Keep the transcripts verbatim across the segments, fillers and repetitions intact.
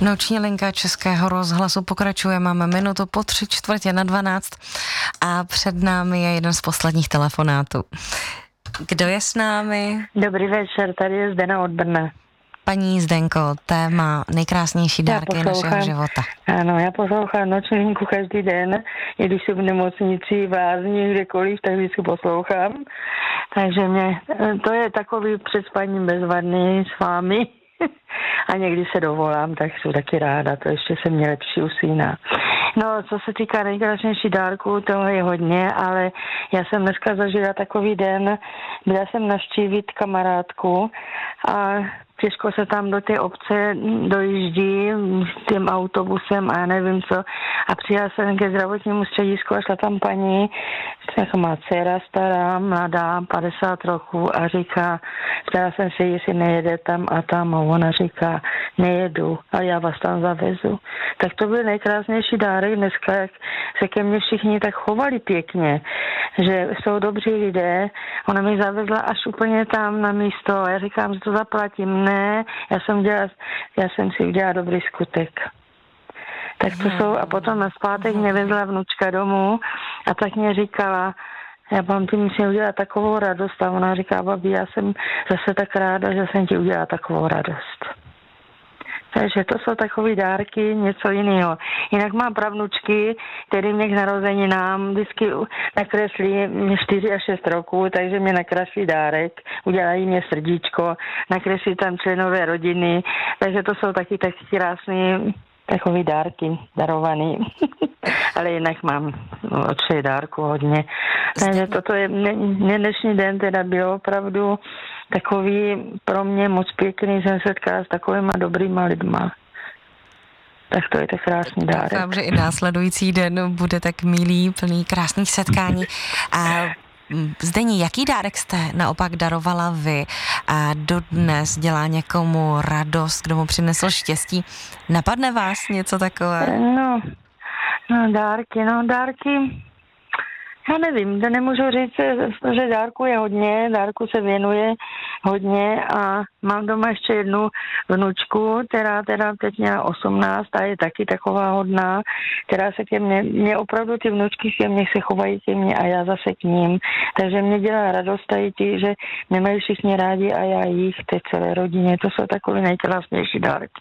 Noční linka Českého rozhlasu pokračuje, máme minutu po tři čtvrtě na dvanáct a před námi je jeden z posledních telefonátů. Kdo je s námi? Dobrý večer, tady je Zdena od Brna. Paní Zdenko, téma nejkrásnější dárky našeho života. Ano, já poslouchám Noční linku každý den, i když jsem v nemocnici, v lázni, kdekoliv, tak vždycky poslouchám. Takže mě, to je takový před spaním bezvadný s vámi. A někdy se dovolám, tak jsem taky ráda, to ještě se mě lepší usíná. No, co se týká nejkrásnější dárku, toho je hodně, ale já jsem dneska zažila takový den, byla jsem navštívit kamarádku a těžko se tam do té obce dojíždí tím autobusem a já nevím co. A přijela jsem ke zdravotnímu středisku a šla tam paní, tak má dcera stará, mladá, padesát roků a říká, ptala jsem se, jestli nejede tam a tam a ona říká, nejedu, ale já vás tam zavezu. Tak to byl nejkrásnější dárek dneska, jak se ke mně všichni tak chovali pěkně, že jsou dobří lidé. Ona mi zavezla až úplně tam na místo. Já říkám, že to zaplatím. Ne, já jsem, dělala, já jsem si udělala dobrý skutek. Tak to jsou, a potom na zpátek mě vezla vnučka domů a tak mě říkala, já vám ty musím udělat takovou radost. A ona říká, babi, já jsem zase tak ráda, že jsem ti udělala takovou radost. Takže to jsou takové dárky, něco jiného. Jinak mám pravnučky, které mě k narozeninám vždycky nakreslí mě čtyři až šest roků, takže mě nakreslí dárek, udělají mě srdíčko, nakreslí tam členové rodiny, takže to jsou taky taky krásné takové dárky darované. Ale jinak mám od všech dárku hodně. Takže toto je, mě dnešní den teda byl opravdu takový pro mě moc pěkný, jsem setkala s takovýma dobrýma lidma. Tak to je tak krásný dárek. Doufám, že i následující den bude tak milý, plný krásných setkání. A Zdeni, jaký dárek jste naopak darovala vy a dodnes dělá někomu radost, kdo mu přinesl štěstí? Napadne vás něco takové? No, no dárky, no dárky... Já nevím, to nemůžu říct, že dárku je hodně, dárku se věnuje hodně a mám doma ještě jednu vnučku, která teda teď měla osmnáct a je taky taková hodná, která se ke mně, mě opravdu ty vnučky ke mně se chovají ke mně a já zase k ním, takže mě dělá radost tady ti, že mě mají všichni rádi a já jich, té celé rodině, to jsou takové nejkrásnější dárky.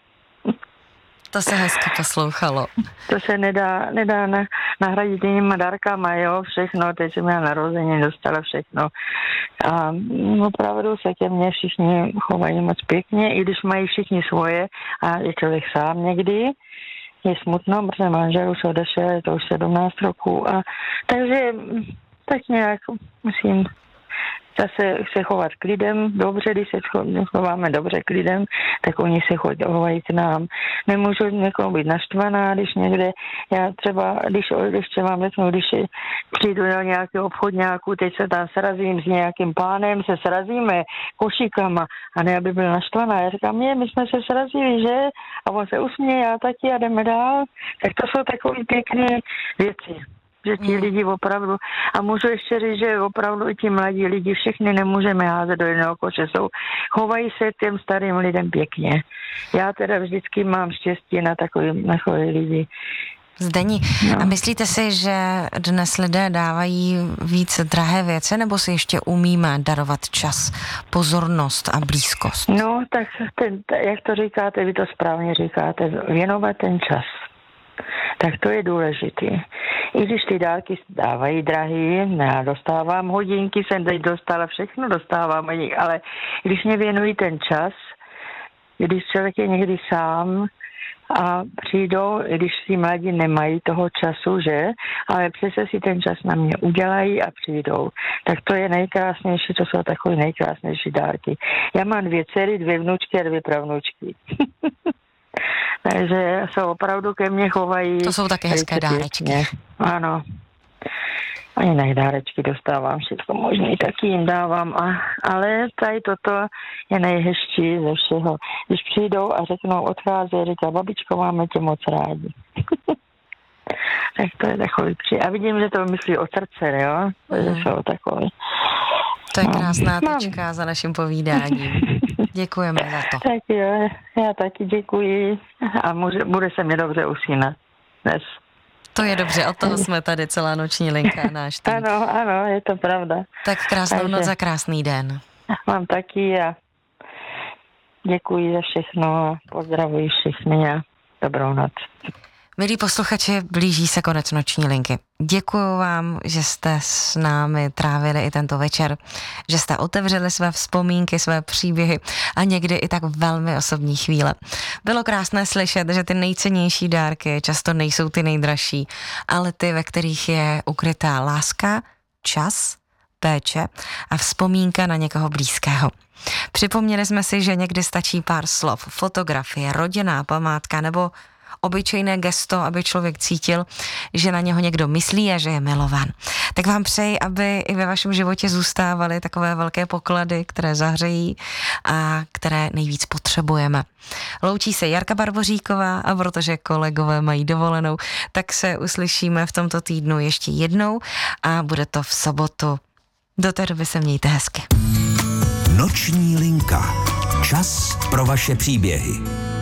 To se hezky poslouchalo. To se nedá, nedá na, nahradit jinýma dárkama, jo, všechno, teď jsem já narozeně dostala všechno. A opravdu se ke mně všichni chovají moc pěkně, i když mají všichni svoje a je člověk sám někdy. Je smutno, protože manžel už odešel, je to už sedmnáct roků a takže tak nějak musím zase se chovat k lidem dobře, když se chováme dobře k lidem, tak oni se chovají k nám. Nemůžu někomu být naštvaná, když někde, já třeba, když ještě vám řeknu, když přijdu do nějakého obchodňáku, teď se tam srazím s nějakým pánem, se srazíme košíkama a ne, aby byl naštvaná. Já říkám, mě, my jsme se srazili, že? A on se usměje, já taky a jdeme dál. Tak to jsou takové pěkné věci. Že ti lidi opravdu, a můžu ještě říct, že opravdu i ti mladí lidi všechny nemůžeme házet do jednoho koše, jsou, chovají se těm starým lidem pěkně. Já teda vždycky mám štěstí na takový, na takové lidi. Zdeni, no. A myslíte si, že dnes lidé dávají víc drahé věci, nebo si ještě umíme darovat čas, pozornost a blízkost? No, tak ten, jak to říkáte, vy to správně říkáte, věnovat ten čas. Tak to je důležité. I když ty dárky dávají drahý, já dostávám hodinky, jsem teď dostala, všechno dostávám, ale když mě věnují ten čas, když člověk je někdy sám a přijdou, když si mladí nemají toho času, že, ale přece si ten čas na mě udělají a přijdou. Tak to je nejkrásnější, to jsou takové nejkrásnější dárky. Já mám dvě dcery, dvě vnučky a dvě pravnučky. Takže se opravdu ke mně chovají. To jsou také hezké dárečky. Ano. A jiné dárečky dostávám, všechno možný, taky jim dávám. A, ale tady toto je nejhezčí ze všeho. Když přijdou a řeknou, odchází, říká, babičko, máme tě moc rádi. Tak to je takový při. A vidím, že to myslí od srdce, jo? To jsou takový. To je krásná tečka za naším povídáním. Děkujeme za to. Tak jo, já taky děkuji a může, bude se mi dobře usínat dnes. To je dobře, od toho jsme tady, celá noční linka náš tým. Ano, ano, je to pravda. Tak krásnou Takže noc a krásný den. mám taky a děkuji za všechno a pozdravuji všechny a dobrou noc. Milí posluchači, blíží se konec noční linky. Děkuju vám, že jste s námi trávili i tento večer, že jste otevřeli své vzpomínky, své příběhy a někdy i tak velmi osobní chvíle. Bylo krásné slyšet, že ty nejcennější dárky často nejsou ty nejdražší, ale ty, ve kterých je ukrytá láska, čas, péče a vzpomínka na někoho blízkého. Připomněli jsme si, že někdy stačí pár slov, fotografie, rodinná památka nebo obyčejné gesto, aby člověk cítil, že na něho někdo myslí a že je milován. Tak vám přeji, aby i ve vašem životě zůstávaly takové velké poklady, které zahřejí a které nejvíc potřebujeme. Loučí se Jarka Barboříková a protože kolegové mají dovolenou, tak se uslyšíme v tomto týdnu ještě jednou a bude to v sobotu. Do té doby se mějte hezky. Noční linka. Čas pro vaše příběhy.